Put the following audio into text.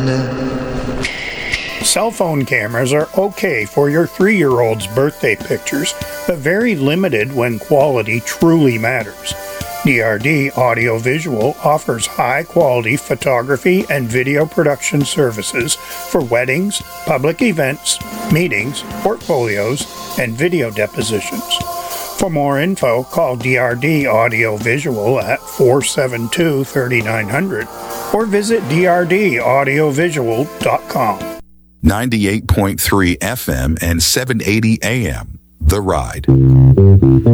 Cell phone cameras are okay for your 3-year-old's birthday pictures, but very limited when quality truly matters. DRD Audiovisual offers high-quality photography and video production services for weddings, public events, meetings, portfolios, and video depositions. For more info, call DRD Audiovisual at 472-3900 or visit drdaudiovisual.com. 98.3 FM and 780 AM. The Ride.